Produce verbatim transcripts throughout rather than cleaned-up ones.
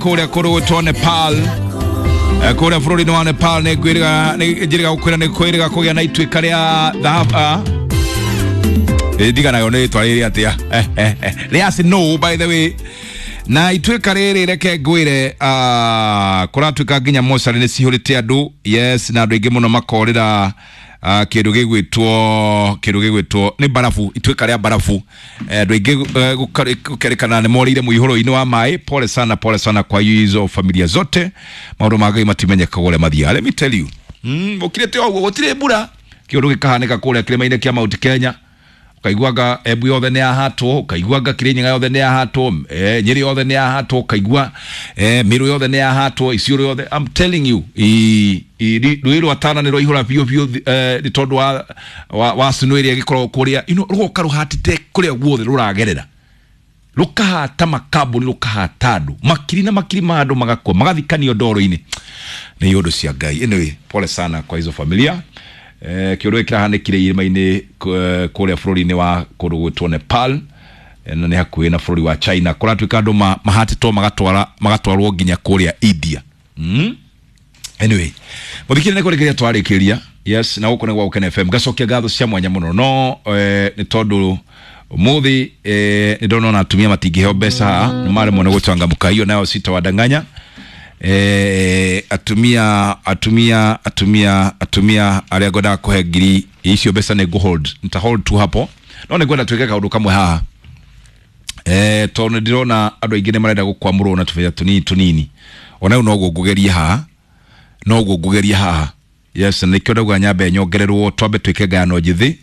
Kuria kuru to Nepal kuria bururi no Nepal ne gwiriga ne jiriga ukwira ne kwiriga kugia na itu ikaria dhaba diga na yone twari atia ria si no by the way na itu ikaria reke gwire ah kuratuka ginya mosari ne sihurite adu yes na adu igimo no makorira Uh, kiru gigwitwo kiru gigwitwo ni barafu itwika ria barafu ndo ige gukerekana ne morire mu ihoro ino wa mai pole sana pole sana kwa hizo familia zote mauro magai matimenye kagole mathia let me tell you mm ukirete ogwo gutire bura kiru gikahaneka kule kirema-ine kia Mount Kenya ukaiguaga ebu yothe ne ahatwo ukaiguaga Kirinyaga yothe ne ahatwo eh Nyeri yothe ne ahatwo ukaigua eh Miru yothe ne ahatwo Isiolo yothe I'm telling you i ruiro atana ne roihura bio bio eh tondu wa wa sunwiri agikoro kuria ino rugoka ruhatite kuria guothe ruragerera rukahata makabuni rukahata andu makiri na makiri ma andu magakwa magathikanio ndoro-ini ni yundu cia Ngai anyway pole sana kwa hizo familia eh kioro kirahanekire irima-ini kuria bururi-ini wa kundu gwitwo Nepal na ni hakuhi na bururi wa China kuratuika andu mahatitwo magatwara magatwarwo nginya kuria India mm anyway muthikire ne kurekeria twarikiria yes na uko ne gwa Ukene F M gacokia gatho cia mwanya muno no eh ni tondu muthi eh ni ndono na atumia matingiheo mbeca ni mare mone gucangamuka hiyo nayo sitawadanganya eh atumia atumia atumia atumia aria goda kuhe ngiri icio mbeca ne go hold nta hold tu hapo no ne gwenda tweke kaundu kamwe haha eh tondu ndirona andu aingine marenda gukwamurwo na tubya tunini tunini ona no gugugeria haha no gugugeria haha yes ni kyo ndagwa nyambe nyongererwo twambe twike gano njithi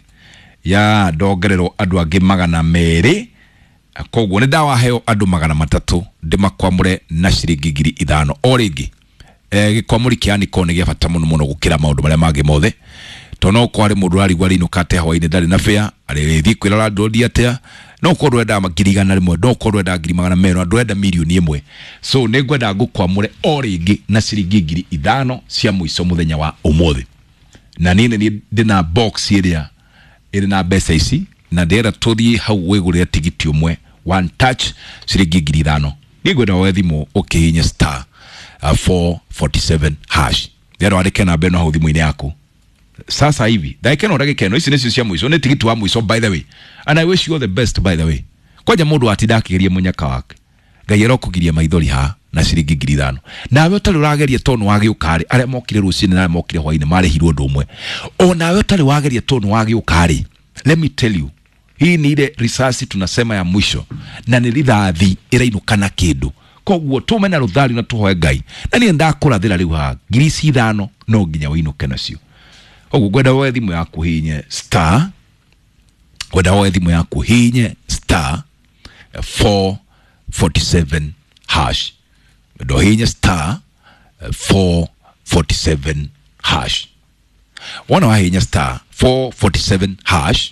ya ndongererwo andu angi magana meri koguo ni ndawa heo andu magana matatu ndimakwamure na ciringi ngiri ithano o ringi eh gikwamuri kiani kone gia bata muno muno gukira maundu maria mage mothe tono ko ari mundu ari gwari no kate hawaini ndari na fea ari thi kwirara ndodi atia no ko rwenda magirigana rimwe no ko rwenda ngiri magana mero ndwenda milioni imwe so ne gwenda gukwamure o ringi na ciringi ngiri ithano cia muico muthenya wa umuthi na nini ni ndina box iria iri na mbeca ici na ndera tuthie hau wigurire tigiti umwe one touch ciringi ngiri ithano ni gwenda wethimu ukihinya star uh, four forty-seven hash ndero andike na beno hau thimu-ini yaku sasa hivi daikeno ndagikeno ici nicio cia muico ni tigiti wa muico by the way and I wish you all the best by the way kwaja mundu atidakigeria munyaka wake Ngai arokugiria maithori ha na ciringi ngiri ithano nawe utari urageria tonu wagi ukari aria mokire rucini na mokire hwaini mari hirwo ndu umwe o nawe utari wageria tonu wagi ukari let me tell you hii ni ile risasi tunasema ya mwisho na ni rithathi irainukana kindu koguo tumena ruthari na tuhoe Ngai na ni ndakurathira riu ha ngiri ithano no nginya winuke nacio oguo gwenda we thimu yaku hinye star gwenda we thimu yaku hinye star four forty-seven hash ndo hinye star four forty-seven hash wana wa hinye star four forty-seven hash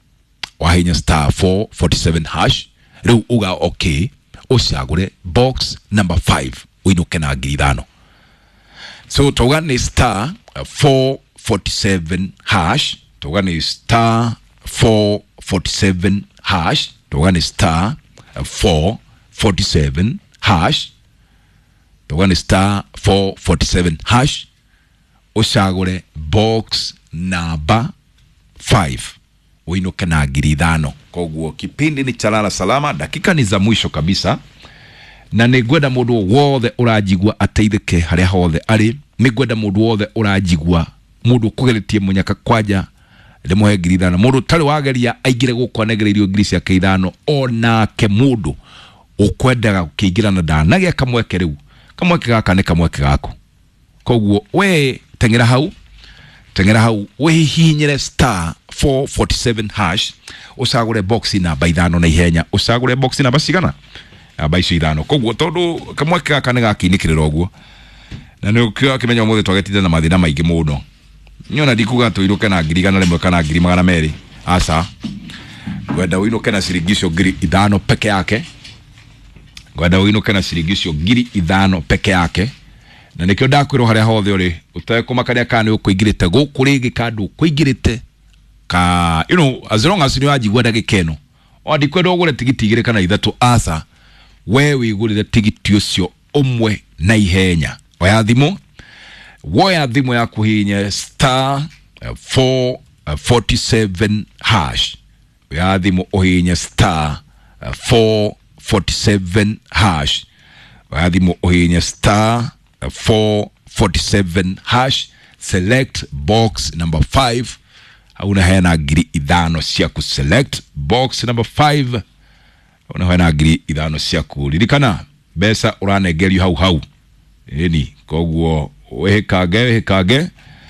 wa hinye star four forty-seven hash riu uga okay ucagure box number five uinuke na ngiri ithano so toga ni star four forty-seven hash toga ni star four forty-seven hash toga ni star four forty-seven hash toga ni star four forty-seven hash ucagure box number five uinuke na ngiri ithano koguo kipindi ni chalala salama dakika ni za mwisho kabisa na nigwenda mundu wothe urajigwa ateithike haria hothe ari nigwenda mundu wothe urajigwa mundu kugeretie munyaka kwaja ndimuhe ngiri ithano mundu tari wageria aingire gukwanegereirio ngiri cia ithano ona ke mundu ukwendaga ukiingira na ndanagia kamweke riu kamweke gaka ni kamweke gako koguo we tengera hau tengera hau we hihinyire star four forty-seven hash usagure box namba ithano na ihenya usagure box namba cigana namba icio ithano koguo tondu kamweke gaka ni gakinikirira oguo na ni ukio kimenya umuthi twagetite na mathina maingi muno nyona ndikuga tuiruke na ngiri igana rimwe kana ngiri magana meri asa gwenda winuke na ciringi icio ngiri ithano peke yake gwenda winuke na ciringi icio ngiri ithano peke yake na nikyo ndakwiro haria hothe uri utakumakaria kana ukuingirite guku rigi kandu kuingirite ka you know as long as you ajigwa ndagikeno o ndikwenda ugure tigiti igire kana ithatu asa we wigurire tigiti ucio umwe na ihenya oya thimu woya thimu ya kuhinya star four forty-seven hash oya thimu ohinya star four forty-seven hash oya thimu ohinya star four forty-seven hash select box number five una hena giri idhano siaku select box number five una hena giri idhano siaku lirikana besa urane geri hau hau eni koguo wehekage wehekage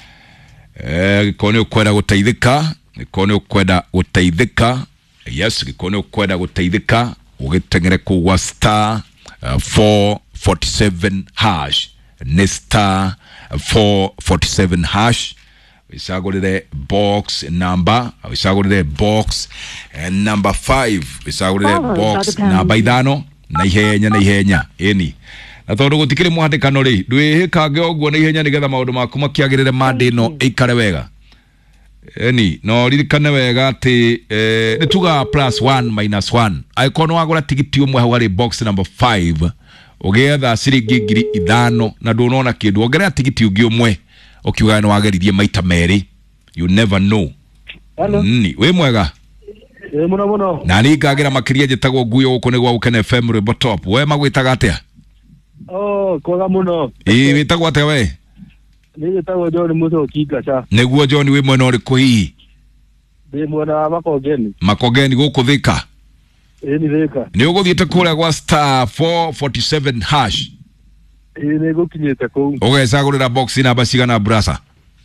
eh kone ukwenda gutaithika kone ukwenda gutaithika yes kone ukwenda gutaithika ugitengere ku star uh, four forty-seven hash ne star four forty-seven hash isagulire box number isagulire box and number five isagulire box number idano na ihenya na ihenya eni na tondu gutikire muhandikano ri ndwihikage oguo na ihenya nigetha maundu maku makiagirire mande no ikare wega eni no ririkane wega ati eh, nituga plus one minus one aikono wagura tigiti umwe hawari box number five ugetha ciringi ngiri ithano na ndunona kindu ongerera tigiti ungi umwe ukiuga no wageririe maita meri you never know. Hello. Ni we mwega e muno muno na ni ngagira makiria jetagwo nguyo guko ni gwa ukene F M Rebo Top we magwitaga atia oh koga muno ii witagwo atia we ni witagwo John Muso Kigacha niguo John we mwena uriku hihi ni mwena wa Makongeni Makongeni guku Thika e ni Thika ni uguthiete kuria gwa star four forty-seven hash e ni gukinyete ku ugecagurira box namba cigana brasa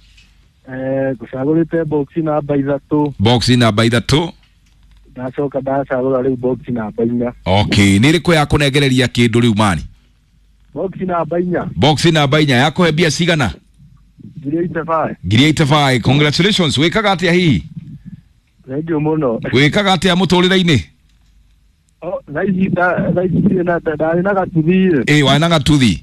eh gucagurite box namba ithatu box namba ithatu ndacoka ndacagura riu box namba inya okay ni riku ya kunegereria kindu riu mani box namba inya box namba inya yakuhe mbia cigana ngiri eighty-five ngiri eighty-five congratulations wikaga atia hihi thank you muno wikaga atia muturire-ini oh raisi da raisi na da na gatuthi eh wana gatuthi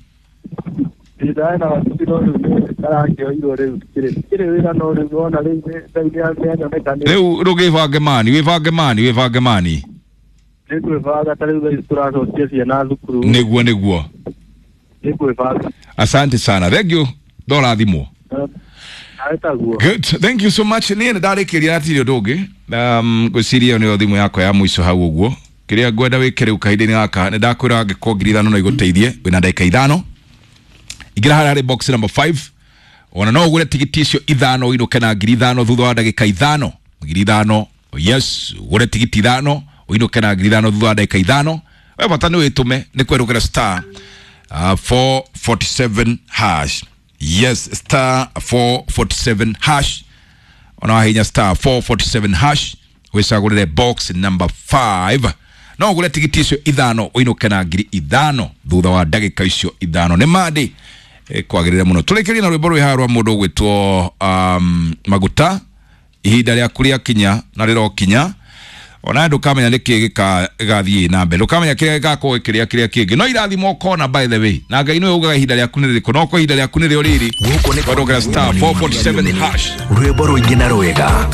ida na gatuthi no karange iro riu kire kire wira no riu ona riu ngai ya menya mekani riu rugivange mani wivange mani wivange mani niguo vaga tariu thai turaco cia na thukuru niguo niguo niguo vaga asante sana thank you dola thimo aitaguo good thank you so much ni ndarikiria ati ndungi um gwiciria ni thimu yako ya muico hau uguo kiria ngwenda wikire ukaide ni gaka ni ndakwira ngiko ngiri ithano na iguteithie wina ndaika ithano igira harari box number five ona no ugure tigiti icio ithano inuke na ngiri ithano thutha wa ndagika ithano ngiri ithano yes ugure tigiti ithano uinuke na ngiri ithano thutha wa ndagika ithano we bata ni witume ni kwerukira star uh, four forty-seven hash yes star four forty-seven hash ona wahinya star four forty-seven hash wicagurire box number five no ugure tigiti icio ithano uinuke na ngiri ithano thutha wa ndagika icio ithano ni mandi e, kwagirira muno tulekeria na rwimbo rwiharwa mundu gwitwo um, Maguta ihinda ria kuria kinya na riro kinya ona ndukamenya niki gikathie na mbere ndukamenya kiria gikako kiria kiria kingi no irathimo kona by the way na ngai no ugaga ihinda ria kuniriko no ko ihinda ria kuniryo riri guko ni star four forty-seven hash rwimbo rwingi na rwega